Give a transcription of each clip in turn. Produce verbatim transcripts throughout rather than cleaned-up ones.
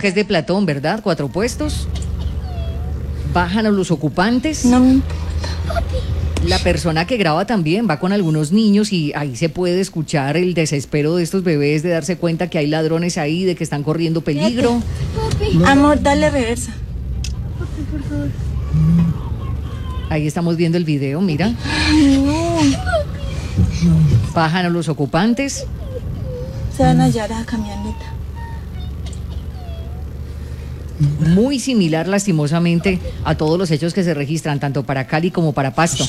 que es de Platón, ¿verdad? Cuatro puestos. Bajan a los ocupantes. No me La persona que graba también va con algunos niños y ahí se puede escuchar el desespero de estos bebés de darse cuenta que hay ladrones ahí, de que están corriendo peligro. No. Amor, dale reversa. Papi, por favor. Ahí estamos viendo el video, mira. Ay, no. Bajan a los ocupantes. Se van a hallar a la camioneta. Muy similar, lastimosamente, a todos los hechos que se registran, tanto para Cali como para Pasto.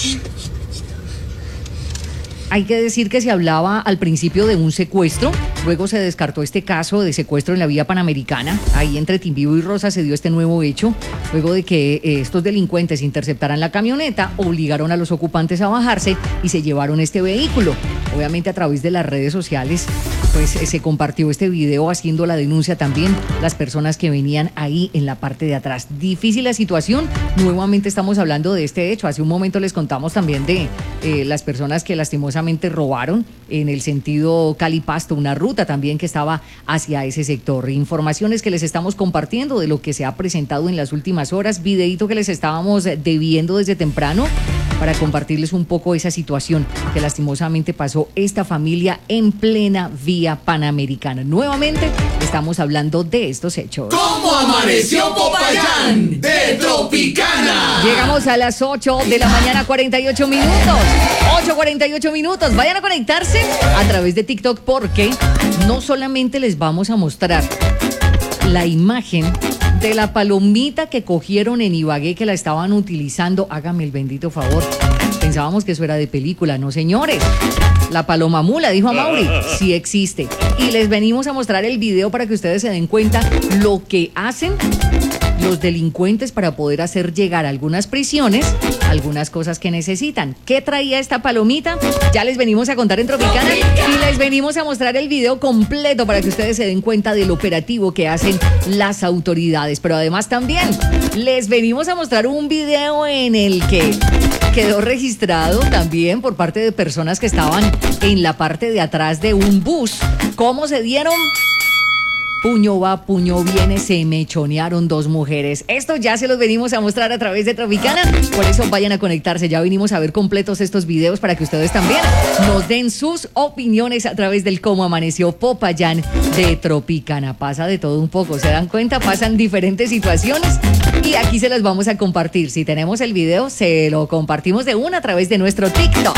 Hay que decir que se hablaba al principio de un secuestro, luego se descartó este caso de secuestro en la vía Panamericana. Ahí entre Timbivo y Rosa se dio este nuevo hecho, luego de que eh, estos delincuentes interceptaran la camioneta, obligaron a los ocupantes a bajarse y se llevaron este vehículo. Obviamente a través de las redes sociales pues eh, se compartió este video haciendo la denuncia también las personas que venían ahí en la parte de atrás. Difícil la situación, nuevamente estamos hablando de este hecho. Hace un momento les contamos también de eh, las personas que lastimosamente robaron en el sentido Cali-Pasto, una ruta también que estaba hacia ese sector. Informaciones que les estamos compartiendo de lo que se ha presentado en las últimas horas, videíto que les estábamos debiendo desde temprano para compartirles un poco esa situación que lastimosamente pasó esta familia en plena vía Panamericana. Nuevamente estamos hablando de estos hechos. ¿Cómo amaneció Popayán de Tropicana? Llegamos a las ocho de la mañana, cuarenta y ocho minutos. ocho cuarenta y ocho minutos. Vayan a conectarse a través de TikTok porque no solamente les vamos a mostrar la imagen de la palomita que cogieron en Ibagué, que la estaban utilizando. Hágame el bendito favor. Pensábamos que eso era de película, no señores. La paloma mula, dijo a Mauri, sí existe. Y les venimos a mostrar el video para que ustedes se den cuenta lo que hacen los delincuentes para poder hacer llegar a algunas prisiones algunas cosas que necesitan. ¿Qué traía esta palomita? Ya les venimos a contar en Tropicana y les venimos a mostrar el video completo para que ustedes se den cuenta del operativo que hacen las autoridades. Pero además también les venimos a mostrar un video en el que quedó registrado también por parte de personas que estaban en la parte de atrás de un bus. ¿Cómo se dieron? Puño va, puño viene, se mechonearon dos mujeres. Esto ya se los venimos a mostrar a través de Tropicana, por eso vayan a conectarse. Ya venimos a ver completos estos videos para que ustedes también nos den sus opiniones a través del Cómo Amaneció Popayán de Tropicana. Pasa de todo un poco, ¿se dan cuenta? Pasan diferentes situaciones y aquí se las vamos a compartir. Si tenemos el video, se lo compartimos de una a través de nuestro TikTok.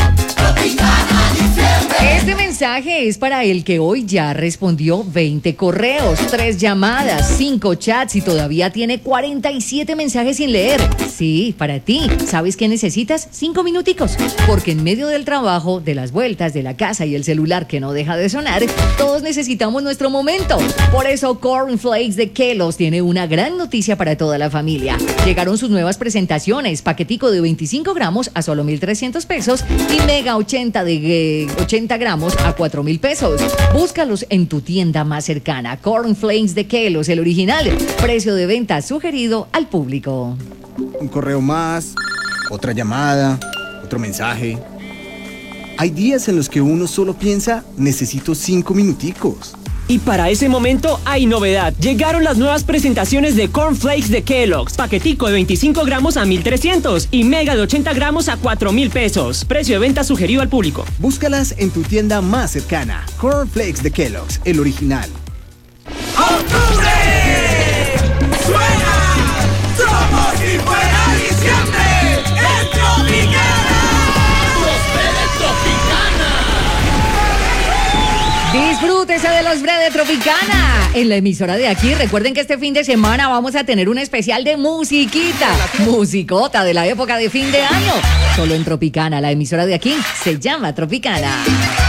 Este mensaje es para el que hoy ya respondió veinte correos, tres llamadas, cinco chats y todavía tiene cuarenta y siete mensajes sin leer. Sí, para ti. ¿Sabes qué necesitas? Cinco minuticos. Porque en medio del trabajo, de las vueltas, de la casa y el celular que no deja de sonar, todos necesitamos nuestro momento. Por eso Corn Flakes de Kellogg's tiene una gran noticia para toda la familia. Llegaron sus nuevas presentaciones, paquetico de veinticinco gramos a solo mil trescientos pesos y mega ochenta de eh, ochenta gramos a cuatro mil pesos. Búscalos en tu tienda más cercana. Corn Flakes de Kellogg's, el original. Precio de venta sugerido al público. Un correo más, otra llamada, otro mensaje. Hay días en los que uno solo piensa, necesito cinco minuticos. Y para ese momento hay novedad. Llegaron las nuevas presentaciones de Corn Flakes de Kellogg's. Paquetico de veinticinco gramos a mil trescientos y mega de ochenta gramos a cuatro mil pesos. Precio de venta sugerido al público. Búscalas en tu tienda más cercana. Corn Flakes de Kellogg's, el original. ¡Octubre! ¡Suena! ¡Como si fuera diciembre! ¡En Tropicana! ¡Los de Tropicana! Disfrútese de los Bre de Tropicana en la emisora de aquí. Recuerden que este fin de semana vamos a tener un especial de musiquita, musicota de la época de fin de año. Solo en Tropicana, la emisora de aquí se llama Tropicana.